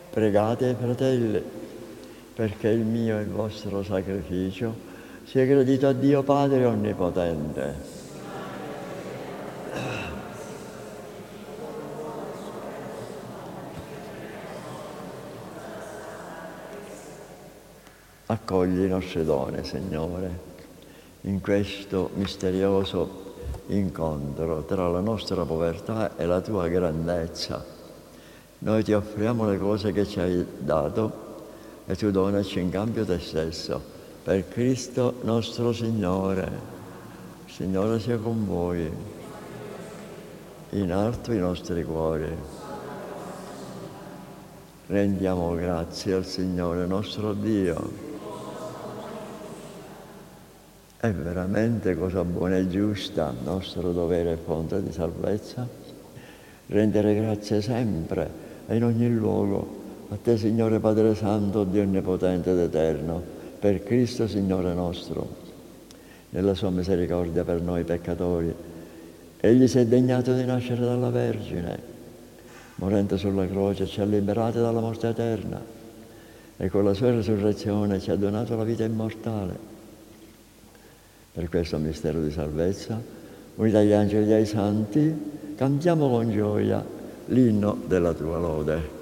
Pregate, fratelli, perché il mio e il vostro sacrificio sia gradito a Dio Padre Onnipotente. Accogli i nostri doni, Signore, in questo misterioso incontro tra la nostra povertà e la tua grandezza. Noi ti offriamo le cose che ci hai dato e tu donaci in cambio te stesso, per Cristo nostro Signore. Signore sia con voi, in alto i nostri cuori. Rendiamo grazie al Signore nostro Dio. È veramente cosa buona e giusta, nostro dovere e fonte di salvezza, rendere grazie sempre e in ogni luogo a te, Signore Padre Santo, Dio Onnipotente ed Eterno, per Cristo Signore nostro, nella sua misericordia per noi peccatori. Egli si è degnato di nascere dalla Vergine, morendo sulla croce ci ha liberati dalla morte eterna e con la sua resurrezione ci ha donato la vita immortale. Per questo mistero di salvezza, uniti agli angeli e ai santi, cantiamo con gioia l'inno della tua lode.